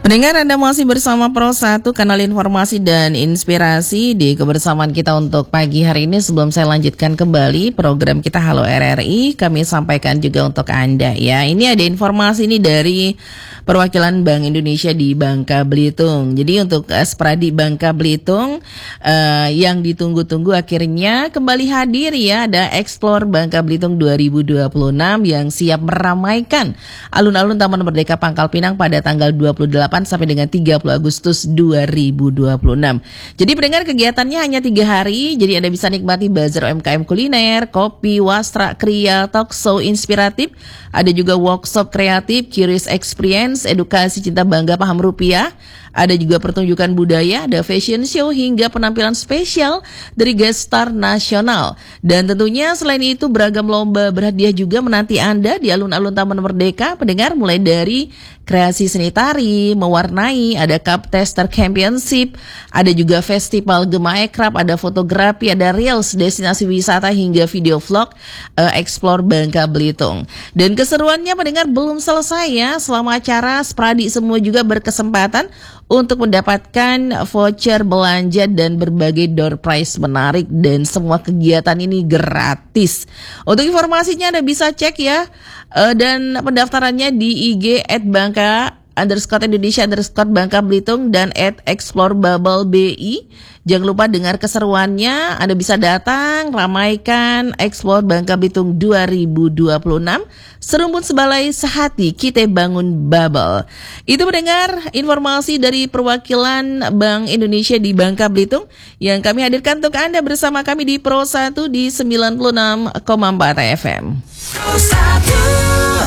Pendengar, Anda masih bersama Pro 1, kanal informasi dan inspirasi di kebersamaan kita untuk pagi hari ini. Sebelum saya lanjutkan kembali program kita Halo RRI, kami sampaikan juga untuk Anda ya. Ini ada informasi ini dari perwakilan Bank Indonesia di Bangka Belitung. Jadi untuk Spradi Bangka Belitung yang ditunggu-tunggu akhirnya kembali hadir ya. Ada Explore Bangka Belitung 2026 yang siap meramaikan alun-alun Taman Merdeka Pangkal Pinang pada tanggal 28 sampai dengan 30 Agustus 2026. Jadi pendengar, kegiatannya hanya 3 hari. Jadi Anda bisa nikmati bazar UMKM kuliner, kopi, wastra, kriya, talk show inspiratif. Ada juga workshop kreatif, curious experience, edukasi cinta bangga paham rupiah. Ada juga pertunjukan budaya, ada fashion show hingga penampilan spesial dari guest star nasional. Dan tentunya selain itu beragam lomba berhadiah juga menanti Anda di alun-alun Taman Merdeka. Pendengar, mulai dari kreasi seni tari, mewarnai, ada cup tester championship, ada juga festival Gema Ekrab, ada fotografi, ada reels, destinasi wisata hingga video vlog Explore Bangka Belitung. Dan keseruannya pendengar belum selesai ya. Selama acara, Spradi semua juga berkesempatan untuk mendapatkan voucher belanja dan berbagai door prize menarik, dan semua kegiatan ini gratis. Untuk informasinya Anda bisa cek ya, dan pendaftarannya di IG @bangka_Indonesia_Bangka Belitung dan @ExploreBubbleBI. Jangan lupa dengar keseruannya. Anda bisa datang, ramaikan Explore Bangka Belitung 2026. Serumpun sebalai sehati, kita bangun bubble. Itu mendengar informasi dari perwakilan Bank Indonesia di Bangka Belitung yang kami hadirkan untuk Anda bersama kami di Pro 1 di 96,4 FM. Pro 1.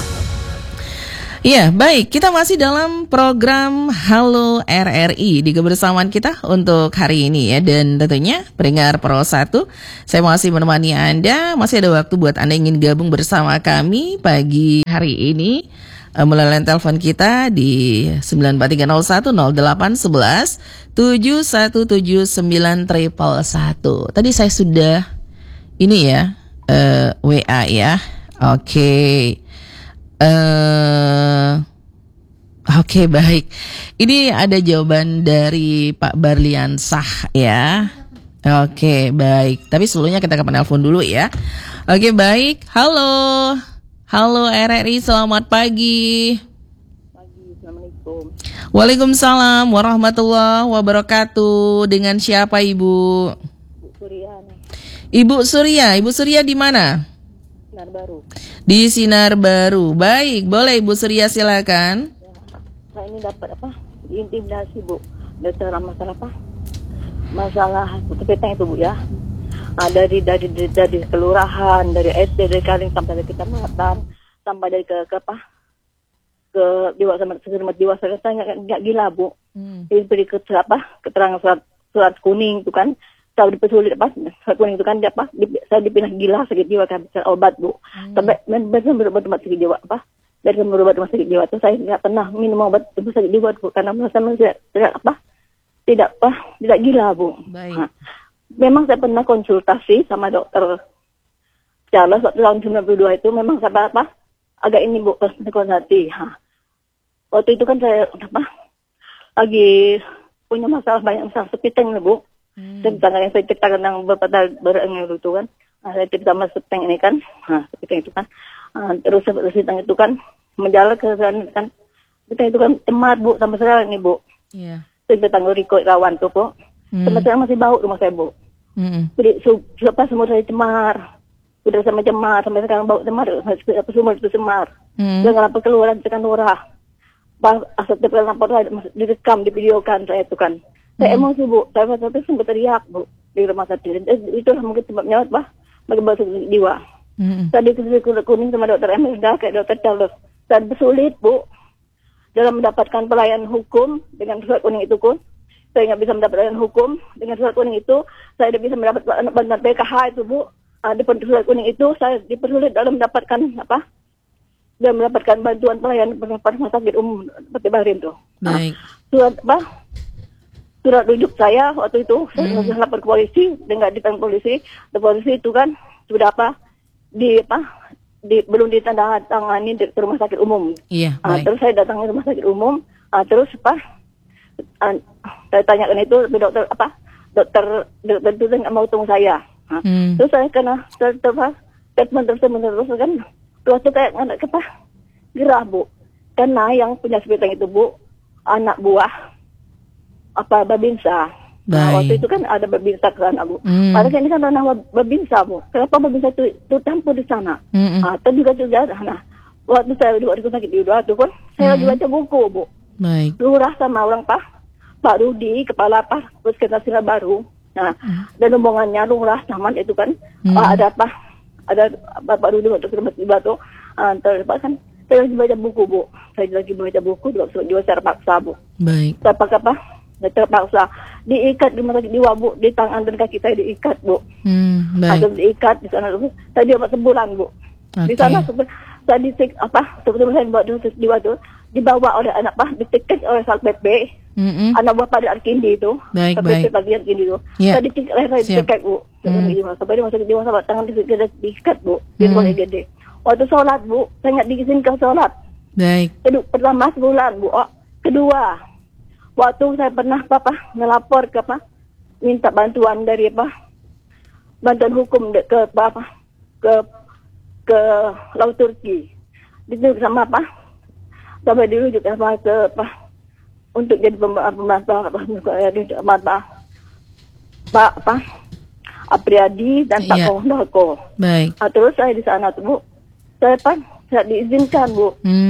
Ya, baik, kita masih dalam program Halo RRI di kebersamaan kita untuk hari ini ya. Dan tentunya pendengar Pro 1, saya masih menemani Anda. Masih ada waktu buat Anda yang ingin gabung bersama kami pagi hari ini melalui telepon kita di 943010811 7179111. Tadi saya sudah ini ya, WA ya. Oke. Oke, baik. Ini ada jawaban dari Pak Barliansah ya. Oke, baik. Tapi sebelumnya kita ke penelpon dulu ya. Oke, baik. Halo. Halo RRI, selamat pagi. Assalamualaikum. Waalaikumsalam warahmatullahi wabarakatuh. Dengan siapa Ibu? Bu Surya. Ibu Surya. Ibu Surya di mana? Sinar Baru. Di Sinar Baru. Baik, boleh Ibu Surya silakan. Ya, saya ini dapat diintimidasi Bu. Dari masalah Masalah petang itu Bu ya. Dari kelurahan, dari SD, dari Kaling sampai dari kecamatan, sampai dari ke dewasa sama dewasa, saya nggak gila Bu. Jadi beri keterangan surat kuning itu kan. Saya dipersulit surat kuning itu kan saya dipindah gila sakit jiwa kan obat Bu. Sampai berobat rumah sakit jiwa dari berobat rumah sakit jiwa itu saya nggak pernah minum obat rumah sakit jiwa Bu, karena merasa tidak gila Bu. Baik. Nah, memang saya pernah konsultasi sama dokter Charles waktu tahun 92 itu, memang saya agak ini Bu konsultasi. Waktu itu kan saya lagi punya banyak masalah sepiteng Bu. Dan tanggal yang saya ceritakan yang berengang itu kan, saya cerita sama sepiteng ini kan, sepiteng itu kan, terus sepiteng itu kan menjalar ke sana kan, sepiteng itu kan cemar Bu sampai sekarang ini Bu. Iya. Sepiteng Riko Irawan tuh Bu, sampai sekarang masih bau rumah saya Bu. Jadi semua saya cemar, udah sama cemar sampai sekarang bau cemar, semua itu cemar. Dan kenapa keluaran tekan lurah, asal terkenal lapor direkam, divideokan saya itu kan. Saya emosi Bu, saya sempat teriak Bu di rumah sakit. Itulah mungkin sebabnya bagi sakit jiwa. Saya dikasih kulit kuning sama dokter Emelda kayak dokter Charles. Saya bersulit Bu dalam mendapatkan pelayanan hukum dengan surat kuning itu pun. Saya nggak bisa mendapatkan hukum dengan surat kuning itu. Saya tidak bisa mendapat bantuan PKH itu Bu. Di surat kuning itu saya dipersulit dalam mendapatkan dan mendapatkan bantuan pelayanan rumah sakit umum seperti Bahrain tuh. Baik. Surat rujuk saya waktu itu saya sudah lapor ke polisi, dengan ditangani polisi itu kan sudah belum ditandatangani di rumah sakit umum. Iya. Terus saya datang ke rumah sakit umum, Terus saya tanyakan itu dokter itu nggak mau tunggu saya. Terus saya kena treatment terus kan. Terus itu kayak gerah Bu. Karena yang punya sepiteng itu Bu, anak buah Babinsa. Nah, waktu itu kan ada Babinsa ke sana Bu. Padahal ini kan ranah Babinsa Bu. Kenapa Babinsa itu tampil di sana? Atau juga. Nah, waktu saya di rumah sakit jiwa itu pun saya lagi baca buku Bu. Baik. Lurah sama orang Pak Rudi, kepala puskesmas baru. Nah, dan rombongannya lurah sama itu kan ada Pak Rudi waktu ke rumah tiba tuh. Terus kan saya lagi baca buku Bu. Saya lagi baca buku juga secara paksa Bu. Baik. Terpaksa diikat di rumah sakit jiwa Bu, di tangan dan kaki saya diikat Bu. Baik. Atau diikat di sana saya dibawa sebulan Bu. Di sana saya sebetulnya saya dibawa di jiwa tuh dibawa oleh anak ditiket oleh Satpol PP. Anak buah pada Arkindi itu. Baik. Bagian Arkindi itu. Ya. Saya ditiket Bu. Sampai di rumah sakit jiwa sama tangan diikat Bu di rumah gede. Waktu sholat Bu, saya nggak diizinkan sholat. Baik. Pertama sebulan Bu. Kedua, waktu saya pernah ngelapor minta bantuan dari bantuan hukum ke Laut Turki. Itu sama sampai dirujuk ke untuk jadi pembantu Pak Apriyadi dan Pak Kondoko. Baik. Terus saya di sana tuh Bu, saya diizinkan Bu.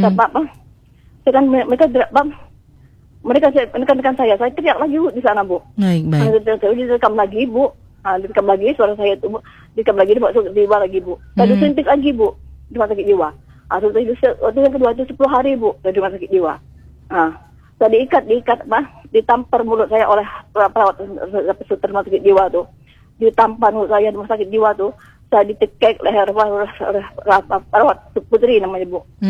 Mereka menekan saya teriak lagi Bu di sana Bu. Baik. Direkam lagi Bu. Direkam lagi suara saya itu Bu. Direkam lagi dimasuk jiwa lagi Bu. Tadi suntik lagi Bu di rumah sakit jiwa. Waktu yang kedua itu 10 hari Bu dari rumah sakit jiwa. Saya diikat ditampar mulut saya oleh perawat rumah sakit jiwa tuh. Ditampar mulut saya di rumah sakit jiwa tuh. Saya ditekek leher oleh perawat Putri namanya Bu.